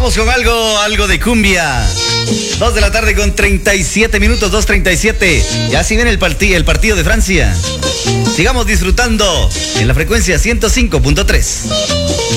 Vamos con algo de cumbia. 2 de la tarde con 37 minutos, 2:37. Ya así viene el partido de Francia. Sigamos disfrutando en la frecuencia 105.3.